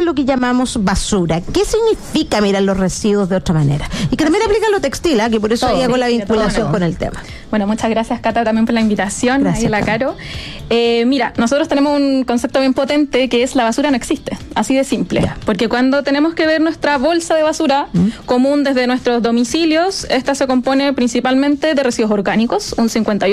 lo que llamamos basura. ¿Qué significa mirar los residuos de otra manera? Y que también aplica lo textil, que por eso ahí hago la vinculación con el tema. Bueno, muchas gracias, Cata, también por la invitación. Gracias, ahí la Caro. Mira, nosotros tenemos un concepto bien potente que es la basura no existe, así de simple. Ya. Porque cuando tenemos que ver nuestra bolsa de basura común desde nuestros domicilios, esta se compone principalmente de residuos orgánicos, un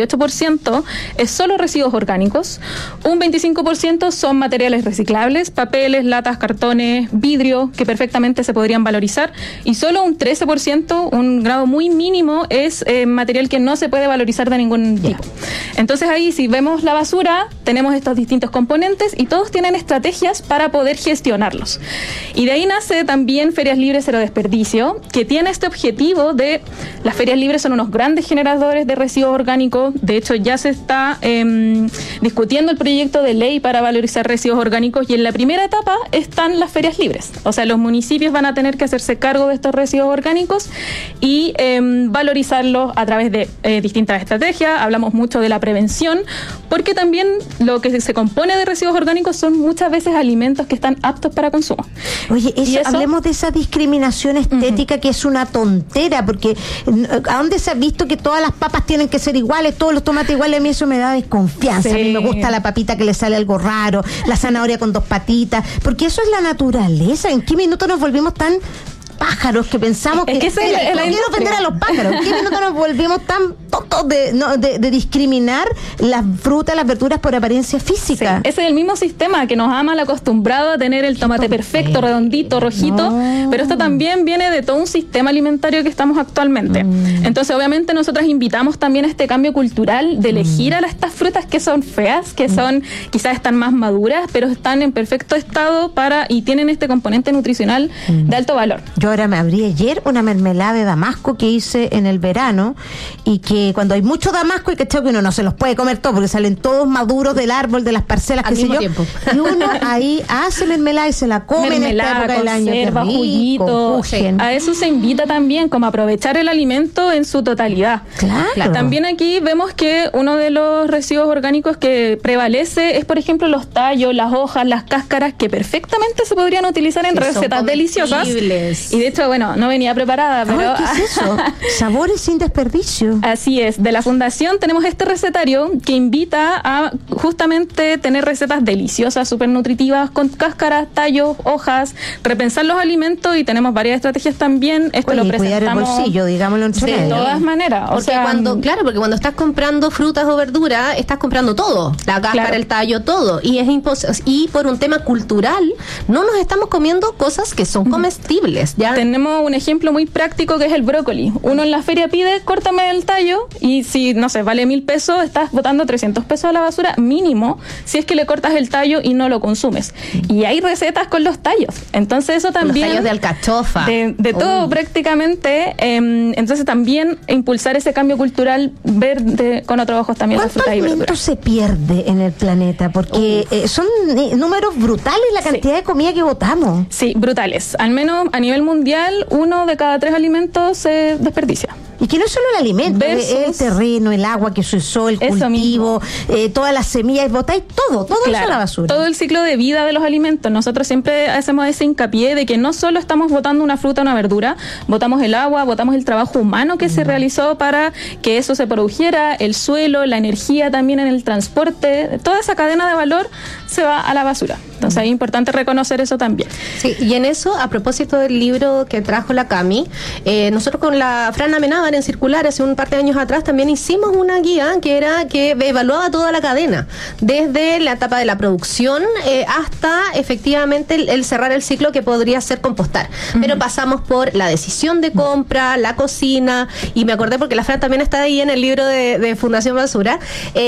58% es solo residuos orgánicos, un 25% son materiales reciclables, papeles, latas, cartones, vidrio, que perfectamente se podrían valorizar, y solo un 13%, un grado muy mínimo, es material que no se puede valorizar de ningún tipo. Entonces ahí, si vemos la basura, tenemos estos distintos componentes y todos tienen estrategias para poder gestionarlos. Y de ahí nace también Ferias Libres Cero Desperdicio, que tiene este objetivo de... Las ferias libres son unos grandes generadores de residuos orgánicos. De hecho, ya se está discutiendo el proyecto de ley para valorizar residuos orgánicos, y en la primera etapa están las ferias libres. O sea, los municipios van a tener que hacerse cargo de estos residuos orgánicos y valorizarlos a través de distintas estrategias. Hablamos mucho de la prevención, porque también lo que se compone de residuos orgánicos son muchas veces alimentos que están aptos para consumo. Oye, hablemos de esa discriminación estética que es una tontera, porque ¿a dónde se ha visto que todas las papas tienen que ser iguales, todos los tomates iguales? A mí eso me da desconfianza. Sí. A mí me gusta la papita que le sale algo raro, la zanahoria con 2 patitas, porque eso es la naturaleza. ¿En qué minuto nos volvimos tan pájaros que pensamos que quiero ofender a los pájaros? ¿En qué minuto nos volvimos tan tontos de discriminar las frutas, las verduras por apariencia física? Sí, ese es el mismo sistema que nos ha mal acostumbrado a tener el tomate perfecto, redondito, rojito, pero esto también viene de todo un sistema alimentario que estamos actualmente. Entonces, obviamente, nosotros invitamos también a este cambio cultural de elegir a estas frutas que son feas, que son, quizás están más maduras, pero están en perfecto estado y tienen este componente nutricional de alto valor. Yo ahora me abrí ayer una mermelada de damasco que hice en el verano, y que cuando hay mucho damasco, y que uno no se los puede comer todos porque salen todos maduros del árbol, de las parcelas, al mismo tiempo. Y uno ahí hace mermelada y se la come en esta época del año. Conserva, juguito. A eso se invita también, como a aprovechar el alimento en su totalidad. Claro. También aquí vemos que uno de los residuos orgánicos que prevalece es, por ejemplo, los tallos, las hojas, las cáscaras, que perfectamente se podrían utilizar en recetas deliciosas. Y de hecho, bueno, no venía preparada, pero... ¿Qué es eso? Sabores sin desperdicio. Así es. De la Fundación tenemos este recetario que invita a justamente tener recetas deliciosas, súper nutritivas, con cáscaras, tallos, hojas, repensar los alimentos, y tenemos varias estrategias también. Esto lo presentamos... cuidar el bolsillo, digámoslo entre medio. De todas maneras. Porque porque cuando estás comprando frutas o verduras, estás comprando todo. La cáscara, el tallo, todo. Y es y por un tema cultural, no nos estamos comiendo cosas que son comestibles. ¿Ya? Tenemos un ejemplo muy práctico que es el brócoli. Uno en la feria pide, córtame el tallo, y si, no sé, vale 1,000 pesos, estás botando 300 pesos a la basura mínimo si es que le cortas el tallo y no lo consumes. Y hay recetas con los tallos. Entonces eso también... Los tallos de alcachofa. De todo prácticamente. Entonces también impulsar ese cambio cultural, ver con otros ojos también la fruta y verdura. ¿Cuánto alimento se pierde en el planeta? Porque son números brutales la cantidad de comida que botamos. Sí, brutales. Al menos a nivel mundial, 1 de cada 3 alimentos se desperdicia. Y que no es solo el alimento, el terreno, el agua que se usó, el cultivo, todas las semillas, botáis todo eso a la basura. Todo el ciclo de vida de los alimentos. Nosotros siempre hacemos ese hincapié de que no solo estamos botando una fruta o una verdura, botamos el agua, botamos el trabajo humano que se realizó para que eso se produjera, el suelo, la energía también en el transporte, toda esa cadena de valor se va a la basura. Entonces es importante reconocer eso también. Sí, y en eso, a propósito del libro que trajo la Cami, nosotros con la Fran Amenábar en Circular hace un par de años atrás también hicimos una guía que evaluaba toda la cadena, desde la etapa de la producción hasta efectivamente el cerrar el ciclo, que podría ser compostar. Pero pasamos por la decisión de compra, la cocina, y me acordé porque la Fran también está ahí en el libro de Fundación Basura,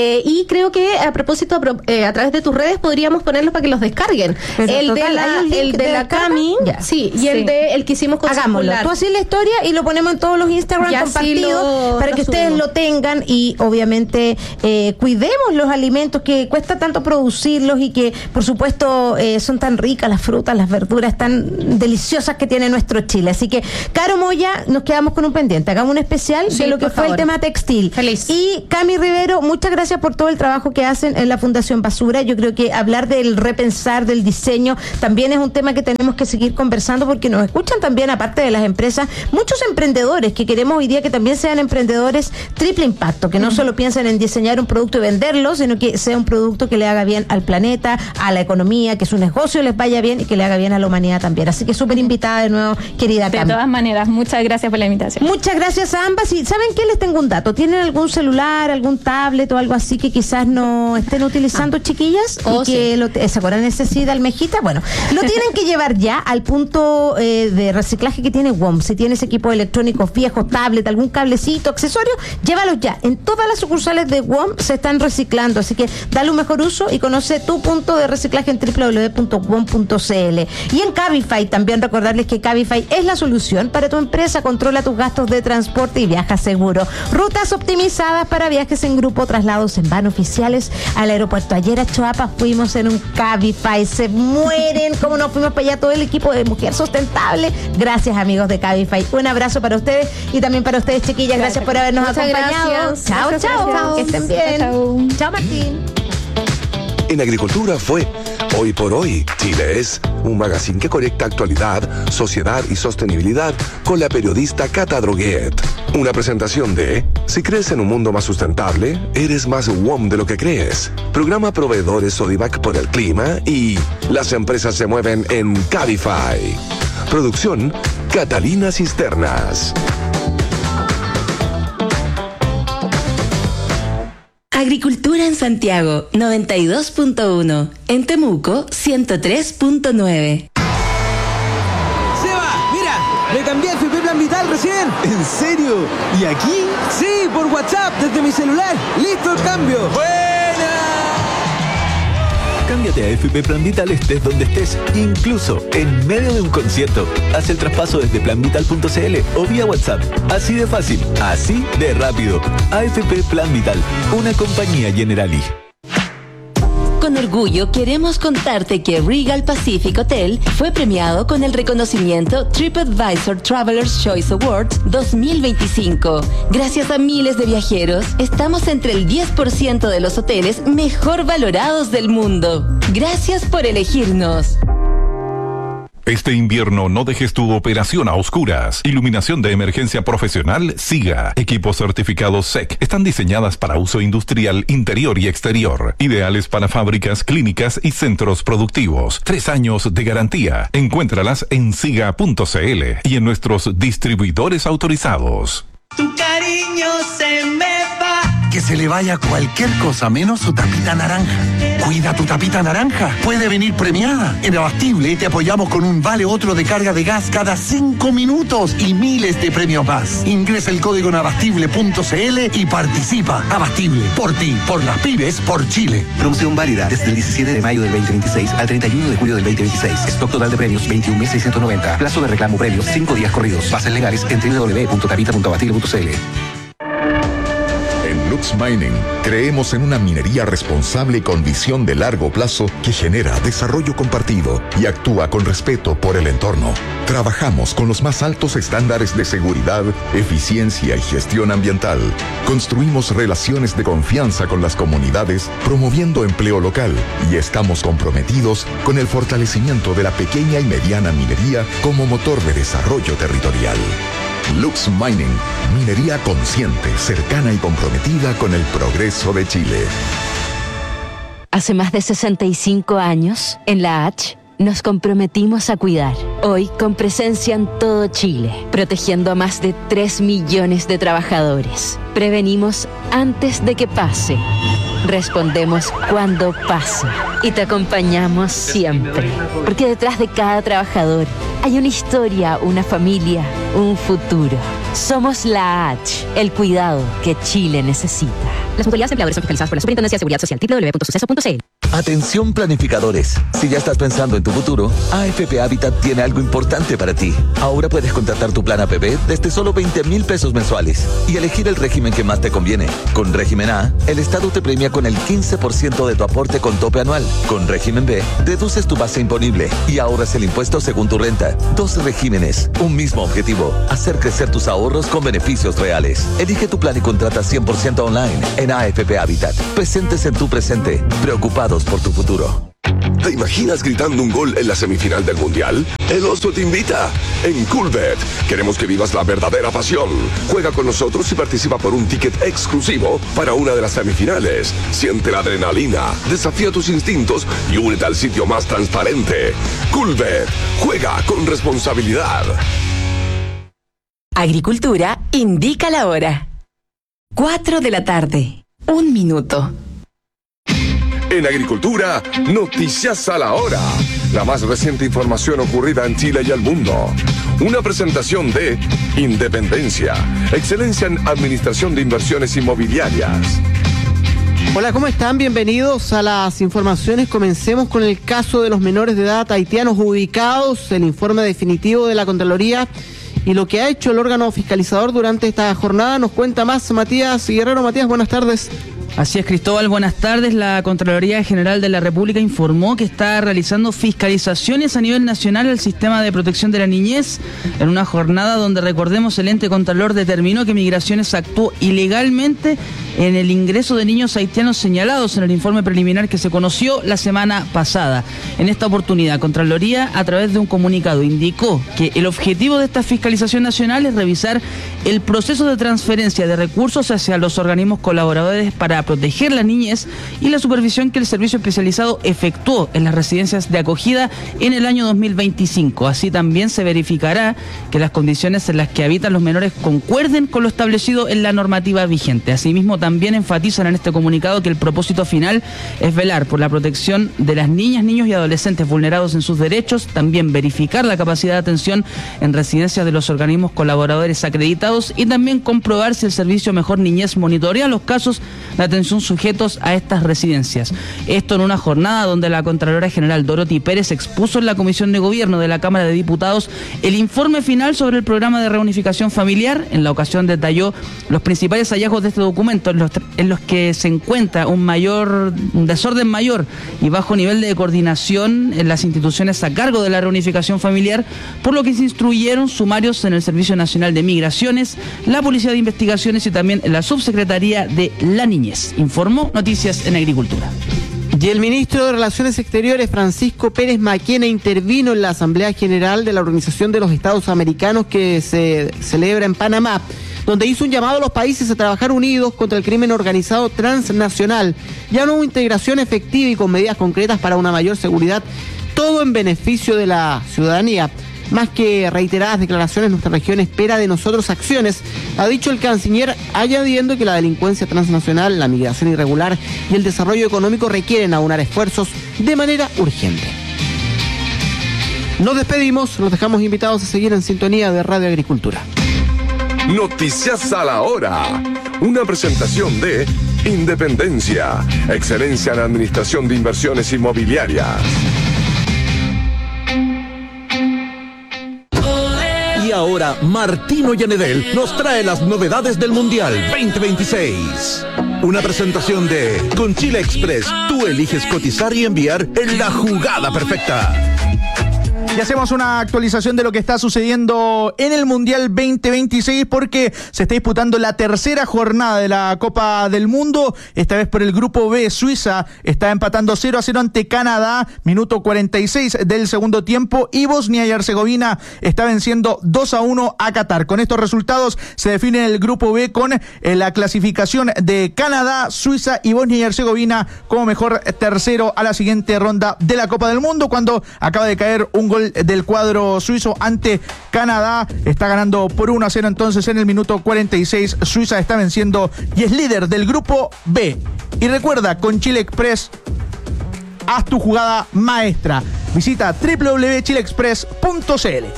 y creo que a propósito, a través de tus redes podríamos ponerlos para que los descarguen. El de la Cami, sí, y el que hicimos con Hagámoslo. Tú haces la historia y lo ponemos en todos los Instagram compartidos para que ustedes lo tengan, y obviamente cuidemos los alimentos que cuesta tanto producirlos, y que por supuesto son tan ricas las frutas, las verduras tan deliciosas que tiene nuestro Chile. Así que, Caro Moya, nos quedamos con un pendiente. Hagamos un especial de lo que fue el tema textil. Feliz. Y Cami Rivero, muchas gracias por todo el trabajo que hacen en la Fundación Basura. Yo creo que hablar del repensar, del diseño, también es un tema que tenemos que seguir conversando porque nos escuchan también, aparte de las empresas, muchos emprendedores que queremos hoy día que también sean emprendedores triple impacto, que no solo piensen en diseñar un producto y venderlo, sino que sea un producto que le haga bien al planeta, a la economía, que su negocio les vaya bien y que le haga bien a la humanidad también. Así que súper invitada de nuevo, querida Cami. De todas maneras, muchas gracias por la invitación. Muchas gracias a ambas. Y ¿saben qué? Les tengo un dato. ¿Tienen algún celular, algún tablet o algo así que quizás no estén utilizando, chiquillas? Y que ¿se acuerdan ese sí de Almejita? Bueno, lo tienen que llevar ya al punto de reciclaje que tiene WOM. Si tienes equipos electrónicos viejos, tablet, algún cablecito, accesorio, llévalos ya. En todas las sucursales de WOM se están reciclando, así que dale un mejor uso y conoce tu punto de reciclaje en www.wom.cl. Y en Cabify también recordarles que Cabify es la solución para tu empresa. Controla tus gastos de transporte y viaja seguro. Rutas optimizadas para viajes en grupo, traslados en van oficiales al aeropuerto. Ayer a Choapa fuimos en un Cabify. Se mueren como nos fuimos para allá todo el equipo de Mujer Sustentable. Gracias, amigos de Cabify. Un abrazo para ustedes y también para ustedes, chiquillas. Gracias por habernos acompañado. Gracias. Chao, chao. Que estén bien. Chao, Martín. En Agricultura fue Hoy por Hoy. Chile es un magazine que conecta actualidad, sociedad y sostenibilidad con la periodista Cata Droguet. Una presentación de Si crees en un mundo más sustentable, eres más WOM de lo que crees. Programa Proveedores Sodimac por el clima y Las empresas se mueven en Cabify. Producción Catalina Cisternas. Agricultura en Santiago, 92.1. En Temuco, 103.9. ¡Seba! ¡Mira! ¡Le cambié a FP Plan Vital recién! ¿En serio? ¿Y aquí? Sí, por WhatsApp, desde mi celular. ¡Listo el cambio! ¡Buena! Cámbiate a FP Plan Vital estés donde estés, incluso en medio de un concierto. Haz el traspaso desde planvital.cl o vía WhatsApp. Así de fácil, así de rápido. AFP Plan Vital, una compañía Generali. Con orgullo queremos contarte que Regal Pacific Hotel fue premiado con el reconocimiento TripAdvisor Traveler's Choice Awards 2025. Gracias a miles de viajeros, estamos entre el 10% de los hoteles mejor valorados del mundo. Gracias por elegirnos. Este invierno no dejes tu operación a oscuras. Iluminación de emergencia profesional SIGA. Equipos certificados SEC. Están diseñadas para uso industrial interior y exterior. Ideales para fábricas, clínicas y centros productivos. 3 años de garantía. Encuéntralas en siga.cl y en nuestros distribuidores autorizados. Tu cariño se me va. Que se le vaya cualquier cosa menos su tapita naranja. Cuida tu tapita naranja. Puede venir premiada. En Abastible te apoyamos con un vale otro de carga de gas cada 5 minutos y miles de premios más. Ingresa el código en abastible.cl y participa. Abastible, por ti, por las pymes, por Chile. Promoción válida desde el 17 de mayo del 2026 al 31 de julio del 2026. Stock total de premios 21.690. Plazo de reclamo premios 5 días corridos. Bases legales en www.tapita.abastible.cl. En Lux Mining creemos en una minería responsable con visión de largo plazo que genera desarrollo compartido y actúa con respeto por el entorno. Trabajamos con los más altos estándares de seguridad, eficiencia y gestión ambiental. Construimos relaciones de confianza con las comunidades, promoviendo empleo local, y estamos comprometidos con el fortalecimiento de la pequeña y mediana minería como motor de desarrollo territorial. Lux Mining, minería consciente, cercana y comprometida con el progreso de Chile. Hace más de 65 años, en la H, nos comprometimos a cuidar. Hoy, con presencia en todo Chile, protegiendo a más de 3 millones de trabajadores. Prevenimos antes de que pase. Respondemos cuando pasa. Y te acompañamos siempre. Porque detrás de cada trabajador hay una historia, una familia, un futuro. Somos la H, el cuidado que Chile necesita. Las mutualidades empleadores son fiscalizadas por la Superintendencia de Seguridad Social, www.suceso.cl. Atención planificadores. Si ya estás pensando en tu futuro, AFP Habitat tiene algo importante para ti. Ahora puedes contratar tu plan APB desde solo 20,000 pesos mensuales y elegir el régimen que más te conviene. Con régimen A, el Estado te premia con el 15% de tu aporte con tope anual. Con régimen B, deduces tu base imponible y ahorras el impuesto según tu renta. 2 regímenes, un mismo objetivo: hacer crecer tus ahorros con beneficios reales. Elige tu plan y contrata 100% online en AFP Habitat. Presentes en tu presente, preocupados por tu futuro. ¿Te imaginas gritando un gol en la semifinal del Mundial? El Oso te invita. En Coolbet queremos que vivas la verdadera pasión. Juega con nosotros y participa por un ticket exclusivo para una de las semifinales. Siente la adrenalina, desafía tus instintos y únete al sitio más transparente. Coolbet. Juega con responsabilidad. Agricultura indica la hora. 4 de la tarde. 1 minuto. En Agricultura, noticias a la hora. La más reciente información ocurrida en Chile y el mundo. Una presentación de Independencia, excelencia en administración de inversiones inmobiliarias. Hola, ¿cómo están? Bienvenidos a las informaciones. Comencemos con el caso de los menores de edad haitianos ubicados, el informe definitivo de la Contraloría y lo que ha hecho el órgano fiscalizador durante esta jornada. Nos cuenta más Matías Guerrero. Matías, buenas tardes. Así es, Cristóbal, buenas tardes. La Contraloría General de la República informó que está realizando fiscalizaciones a nivel nacional al sistema de protección de la niñez en una jornada donde, recordemos, el ente Contralor determinó que Migraciones actuó ilegalmente en el ingreso de niños haitianos señalados en el informe preliminar que se conoció la semana pasada. En esta oportunidad, Contraloría, a través de un comunicado, indicó que el objetivo de esta fiscalización nacional es revisar el proceso de transferencia de recursos hacia los organismos colaboradores para proteger la niñez y la supervisión que el servicio especializado efectuó en las residencias de acogida en el año 2025. Así también se verificará que las condiciones en las que habitan los menores concuerden con lo establecido en la normativa vigente. Asimismo, también enfatizan en este comunicado que el propósito final es velar por la protección de las niñas, niños y adolescentes vulnerados en sus derechos, también verificar la capacidad de atención en residencias de los organismos colaboradores acreditados y también comprobar si el servicio Mejor Niñez monitorea los casos de atención sujetos a estas residencias. Esto en una jornada donde la Contralora General Dorothy Pérez expuso en la Comisión de Gobierno de la Cámara de Diputados el informe final sobre el programa de reunificación familiar. En la ocasión detalló los principales hallazgos de este documento en los que se encuentra un desorden mayor y bajo nivel de coordinación en las instituciones a cargo de la reunificación familiar, por lo que se instruyeron sumarios en el Servicio Nacional de Migraciones, la Policía de Investigaciones y también en la Subsecretaría de la Niñez. Informó Noticias en Agricultura. Y el ministro de Relaciones Exteriores, Francisco Pérez Maquena, intervino en la Asamblea General de la Organización de los Estados Americanos que se celebra en Panamá, donde hizo un llamado a los países a trabajar unidos contra el crimen organizado transnacional y a una integración efectiva y con medidas concretas para una mayor seguridad, todo en beneficio de la ciudadanía. Más que reiteradas declaraciones, nuestra región espera de nosotros acciones, ha dicho el canciller, añadiendo que la delincuencia transnacional, la migración irregular y el desarrollo económico requieren aunar esfuerzos de manera urgente. Nos despedimos, los dejamos invitados a seguir en sintonía de Radio Agricultura. Noticias a la hora. Una presentación de Independencia, excelencia en administración de inversiones inmobiliarias. Y ahora, Martino Yanedel nos trae las novedades del Mundial 2026. Una presentación de Con Chile Express, tú eliges cotizar y enviar en la jugada perfecta. Y hacemos una actualización de lo que está sucediendo en el Mundial 2026 porque se está disputando la tercera jornada de la Copa del Mundo. Esta vez por el Grupo B, Suiza está empatando 0-0 ante Canadá, minuto 46 del segundo tiempo, y Bosnia y Herzegovina está venciendo 2-1 a Qatar. Con estos resultados se define el Grupo B con la clasificación de Canadá, Suiza y Bosnia y Herzegovina como mejor tercero a la siguiente ronda de la Copa del Mundo, cuando acaba de caer un gol del cuadro suizo ante Canadá. Está ganando por 1-0 entonces en el minuto 46. Suiza está venciendo y es líder del Grupo B. Y recuerda, con Chile Express, haz tu jugada maestra. Visita www.chileexpress.cl.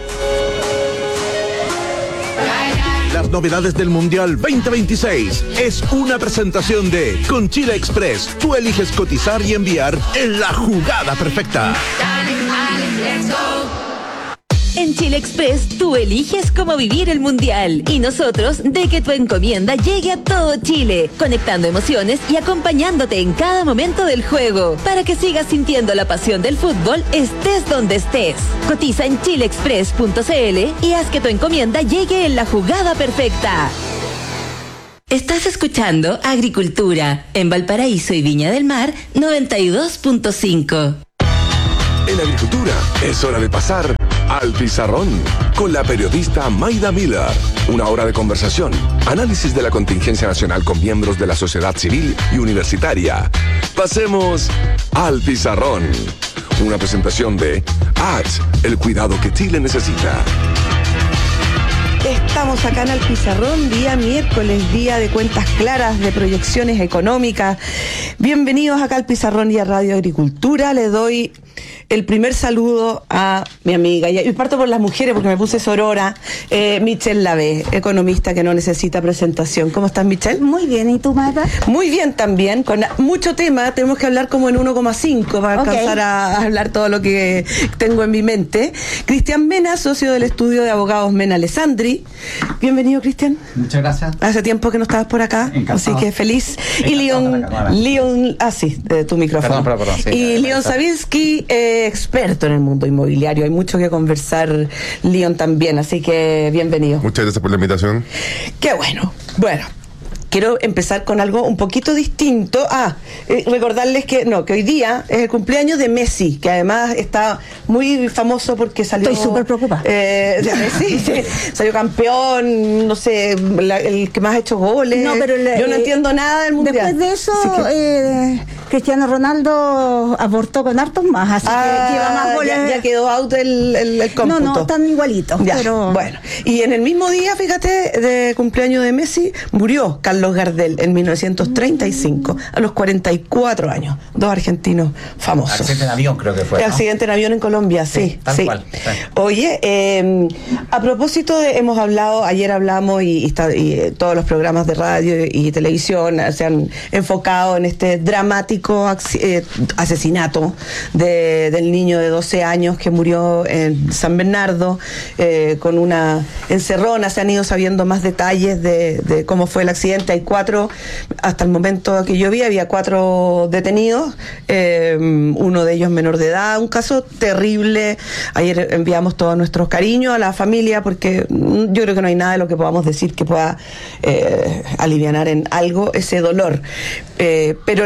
Las novedades del Mundial 2026 es una presentación de Con Chile Express, tú eliges cotizar y enviar en la jugada perfecta. En Chile Express, tú eliges cómo vivir el Mundial y nosotros de que tu encomienda llegue a todo Chile, conectando emociones y acompañándote en cada momento del juego, para que sigas sintiendo la pasión del fútbol estés donde estés. Cotiza en chileexpress.cl y haz que tu encomienda llegue en la jugada perfecta. Estás escuchando Agricultura en Valparaíso y Viña del Mar 92.5. En Agricultura es hora de pasar al pizarrón con la periodista Mayda Miller. Una hora de conversación, análisis de la contingencia nacional con miembros de la sociedad civil y universitaria. Pasemos al pizarrón. Una presentación de H, el cuidado que Chile necesita. Estamos acá en el pizarrón, día miércoles, día de cuentas claras, de proyecciones económicas. Bienvenidos acá al pizarrón y a Radio Agricultura. Le doy el primer saludo a mi amiga, y parto por las mujeres porque me puse sorora, Michelle Lavé, economista que no necesita presentación. ¿Cómo estás, Michelle? Muy bien, ¿y tú, Marta? Muy bien también, con mucho tema, tenemos que hablar como en 1,5 para alcanzar a hablar todo lo que tengo en mi mente. Cristian Mena, socio del estudio de abogados Mena Alessandri. Bienvenido, Cristian. Muchas gracias. Hace tiempo que no estabas por acá, encantado. Así que feliz. Y Leon, de tu micrófono. Perdón, sí, y Leon Savinsky, experto en el mundo inmobiliario. Hay mucho que conversar, Leon, también, así que bienvenido. Muchas gracias por la invitación. Qué bueno. Bueno, quiero empezar con algo un poquito distinto. Recordarles que hoy día es el cumpleaños de Messi, que además está muy famoso porque salió... Estoy súper preocupada. Messi salió campeón, no sé, el que más ha hecho goles. No, pero yo no entiendo nada del mundial. Después de eso, Cristiano Ronaldo aportó con hartos más, así que lleva más goles. Ya quedó out el cómputo. No, están igualitos. Pero... Bueno, y en el mismo día, fíjate, de cumpleaños de Messi, murió Carlos Gardel en 1935, a los 44 años. Dos argentinos famosos. Accidente en avión, creo que fue, ¿no? Accidente en avión en Colombia, sí. Tal cual. Sí. Oye, a propósito hemos hablado, ayer hablamos y todos los programas de radio y televisión se han enfocado en este dramático asesinato del niño de 12 años que murió en San Bernardo con una encerrona. Se han ido sabiendo más detalles de cómo fue el accidente. Hay 4, hasta el momento que yo vi, había 4 detenidos, uno de ellos menor de edad, un caso terrible. Ayer enviamos todo nuestro cariño a la familia porque yo creo que no hay nada de lo que podamos decir que pueda alivianar en algo ese dolor. Pero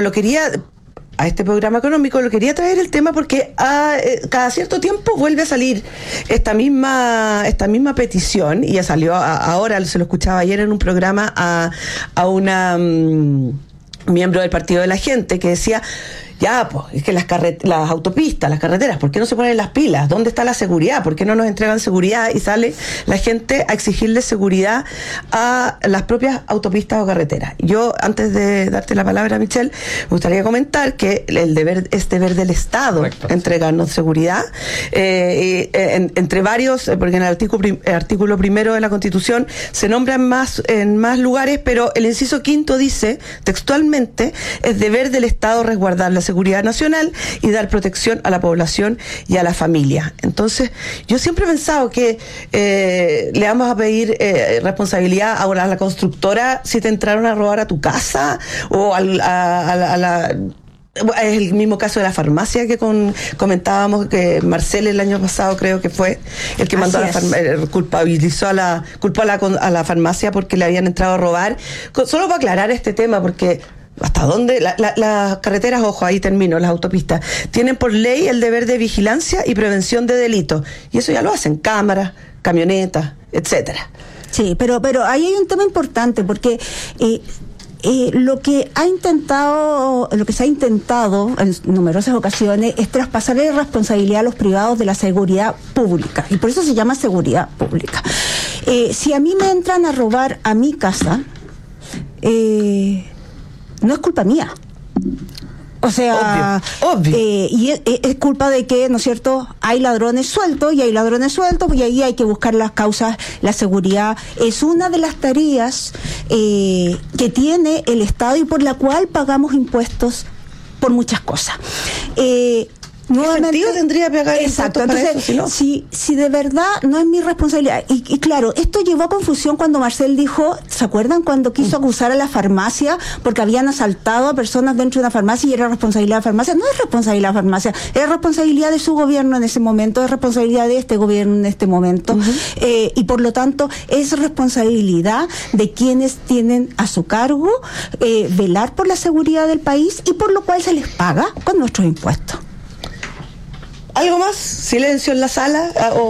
a este programa económico lo quería traer el tema porque cada cierto tiempo vuelve a salir esta misma petición, y ya salió ahora, se lo escuchaba ayer en un programa a una miembro del Partido de la Gente que decía: ya, pues, es que las autopistas, las carreteras, ¿por qué no se ponen las pilas? ¿Dónde está la seguridad? ¿Por qué no nos entregan seguridad? Y sale la gente a exigirle seguridad a las propias autopistas o carreteras. Yo, antes de darte la palabra, Michelle, me gustaría comentar que el deber es deber del Estado. Correcto. Entregarnos seguridad. Entre varios, porque en el artículo primero de la Constitución se nombran en más lugares, pero el inciso 5 dice textualmente: es deber del Estado resguardar la seguridad nacional y dar protección a la población y a la familia. Entonces, yo siempre he pensado que le vamos a pedir responsabilidad ahora a la constructora si te entraron a robar a tu casa, o a la... Es el mismo caso de la farmacia que comentábamos, que Marcel el año pasado creo que fue el que mandó culpabilizó a la farmacia porque le habían entrado a robar. Solo para aclarar este tema, porque hasta dónde las carreteras, ojo, ahí termino, las autopistas tienen por ley el deber de vigilancia y prevención de delitos, y eso ya lo hacen cámaras, camionetas, etcétera. Sí, pero ahí hay un tema importante, porque lo que se ha intentado en numerosas ocasiones es traspasarle responsabilidad a los privados de la seguridad pública, y por eso se llama seguridad pública. Si a mí me entran a robar a mi casa, no es culpa mía. O sea, obvio. Y es culpa de que, ¿no es cierto?, hay ladrones sueltos, y ahí hay que buscar las causas. La seguridad es una de las tareas que tiene el Estado y por la cual pagamos impuestos por muchas cosas. nuevamente, ¿qué sentido tendría pagar exacto, impuestos para entonces, eso, si de verdad no es mi responsabilidad, y claro, esto llevó a confusión cuando Marcel dijo, ¿se acuerdan cuando quiso acusar a la farmacia porque habían asaltado a personas dentro de una farmacia y era responsabilidad de la farmacia? No es responsabilidad de la farmacia, es responsabilidad de su gobierno en ese momento, es responsabilidad de este gobierno en este momento, y por lo tanto es responsabilidad de quienes tienen a su cargo velar por la seguridad del país y por lo cual se les paga con nuestros impuestos. ¿Algo más? ¿Silencio en la sala?